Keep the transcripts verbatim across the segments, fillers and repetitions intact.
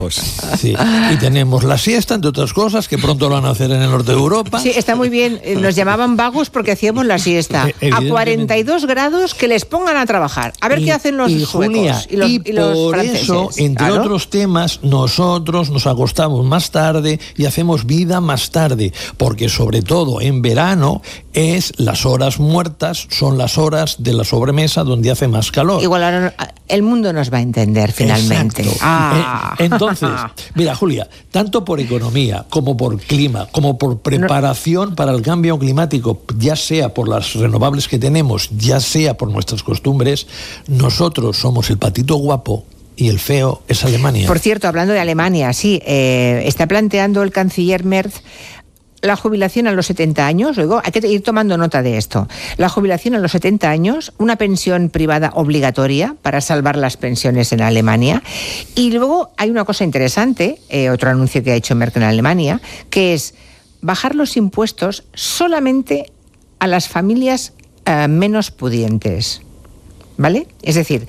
Sí. Y tenemos la siesta, entre otras cosas, que pronto lo van a hacer en el norte de Europa. Sí, está muy bien. Nos llamaban vagos porque hacíamos la siesta. A cuarenta y dos grados, que les pongan a trabajar. A ver y, qué hacen los y, suecos Julia, y los, y y los por franceses. eso, entre ¿Claro? otros temas, nosotros nos acostamos más tarde y hacemos vida más tarde. Porque sobre todo en verano es las horas muertas, son las horas de la sobremesa donde hace más calor. Igual ahora el mundo nos va a entender finalmente. Ah. Entonces, mira, Julia, tanto por economía como por clima, como por preparación para el cambio climático, ya sea por las renovables que tenemos, ya sea por nuestras costumbres, nosotros somos el patito guapo y el feo es Alemania. Por cierto, hablando de Alemania, sí, eh, está planteando el canciller Merz la jubilación a los setenta años. Luego hay que ir tomando nota de esto. La jubilación a los setenta años, una pensión privada obligatoria para salvar las pensiones en Alemania. Y luego hay una cosa interesante, eh, otro anuncio que ha hecho Merkel en Alemania, que es bajar los impuestos solamente a las familias eh, menos pudientes, ¿vale? Es decir,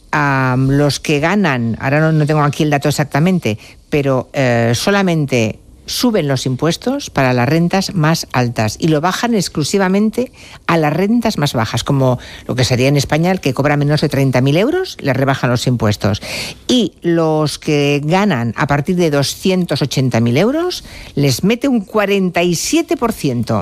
a los que ganan, ahora no, no tengo aquí el dato exactamente, pero eh, solamente suben los impuestos para las rentas más altas y lo bajan exclusivamente a las rentas más bajas, como lo que sería en España el que cobra menos de treinta mil euros, le rebajan los impuestos. Y los que ganan a partir de doscientos ochenta mil euros, les mete un cuarenta y siete por ciento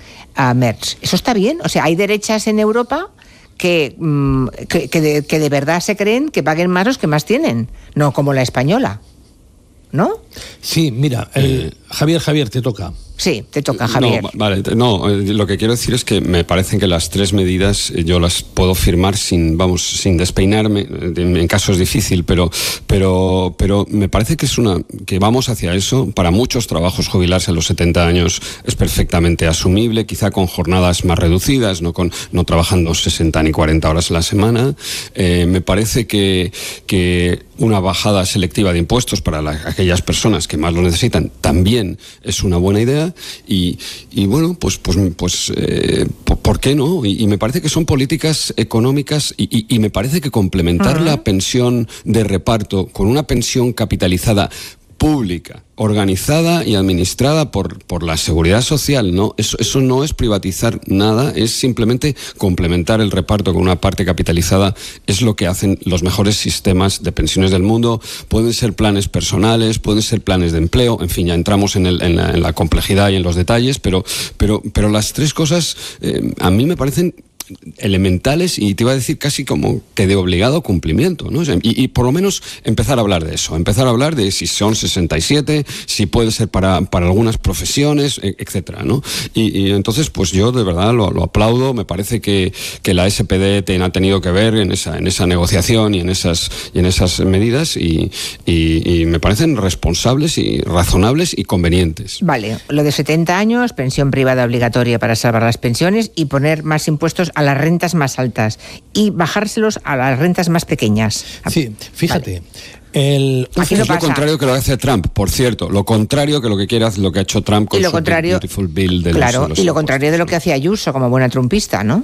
a Merz. ¿Eso está bien? O sea, hay derechas en Europa que, que, que, de, que de verdad se creen que paguen más los que más tienen, no como la española. ¿No? Sí, mira, el, Javier, Javier, te toca. Sí, te toca, Javier. No, vale, no, lo que quiero decir es que me parecen que las tres medidas yo las puedo firmar sin, vamos, sin despeinarme, en caso es difícil, pero, pero, pero me parece que es una, que vamos hacia eso. Para muchos trabajos jubilarse a los setenta años es perfectamente asumible, quizá con jornadas más reducidas, no con, no trabajando sesenta ni cuarenta horas a la semana. Eh, me parece que, que una bajada selectiva de impuestos para la, aquellas personas que más lo necesitan también es una buena idea. Y, y bueno, pues, pues, pues eh, ¿por qué no? Y, y me parece que son políticas económicas y, y, y me parece que complementar uh-huh. la pensión de reparto con una pensión capitalizada pública, organizada y administrada por, por la Seguridad Social, ¿no? Eso, eso no es privatizar nada, es simplemente complementar el reparto con una parte capitalizada. Es lo que hacen los mejores sistemas de pensiones del mundo. Pueden ser planes personales, pueden ser planes de empleo, en fin, ya entramos en, el, en, la, en la complejidad y en los detalles, pero, pero, pero las tres cosas eh, a mí me parecen elementales y te iba a decir casi como que de obligado cumplimiento, ¿no? Y, y por lo menos empezar a hablar de eso, empezar a hablar de si son sesenta y siete, si puede ser para, para algunas profesiones, etcétera, ¿no? Y, y entonces, pues yo de verdad lo, lo aplaudo, me parece que, que la S P D ten, ha tenido que ver en esa, en esa negociación y en esas, y en esas medidas y, y, y me parecen responsables y razonables y convenientes. Vale, lo de setenta años, pensión privada obligatoria para salvar las pensiones y poner más impuestos a las rentas más altas y bajárselos a las rentas más pequeñas. Sí, fíjate. Vale. El... Aquí no es lo pasa. contrario que lo que hace Trump, por cierto, lo contrario que lo que quiere hacer, lo que ha hecho Trump con y lo su contrario, Beautiful Bill de claro, los, los y lo contrario de lo que hacía Ayuso como buena trumpista, ¿no?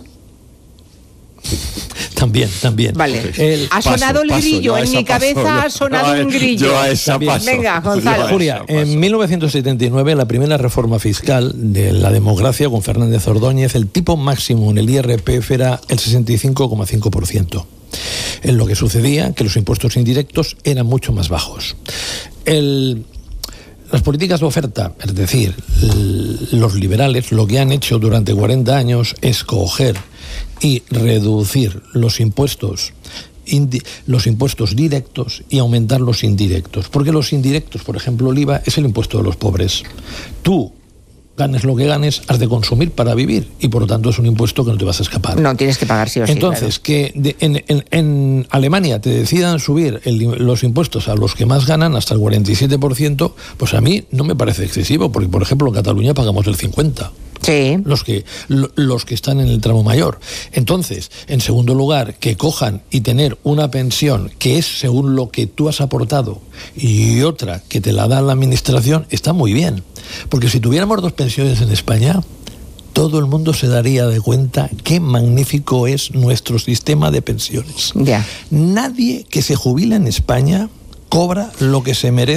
También, también. Vale. El... Ha sonado paso, el grillo, paso, en mi paso, cabeza no. ha sonado Yo a- un grillo. yo a esa También. paso. Venga, Gonzalo. Julia, en mil novecientos setenta y nueve, la primera reforma fiscal de la democracia con Fernández Ordóñez, el tipo máximo en el I R P F era el sesenta y cinco coma cinco por ciento. En lo que sucedía que los impuestos indirectos eran mucho más bajos. El... Las políticas de oferta, es decir, los liberales, lo que han hecho durante cuarenta años es coger y reducir los impuestos, indi- los impuestos directos y aumentar los indirectos. Porque los indirectos, por ejemplo, el I V A es el impuesto de los pobres. Tú, ganes lo que ganes, has de consumir para vivir y por lo tanto es un impuesto que no te vas a escapar. No, tienes que pagar sí o sí. Entonces, claro. que de, en, en, en Alemania te decidan subir el, los impuestos a los que más ganan hasta el cuarenta y siete por ciento, pues a mí no me parece excesivo, porque por ejemplo en Cataluña pagamos el cincuenta por ciento. Sí. Los que, lo, los que están en el tramo mayor. Entonces, en segundo lugar, que cojan y tener una pensión que es según lo que tú has aportado y otra que te la da la administración, está muy bien. Porque si tuviéramos dos pensiones en España, todo el mundo se daría de cuenta qué magnífico es nuestro sistema de pensiones. Ya. Nadie que se jubila en España cobra lo que se merece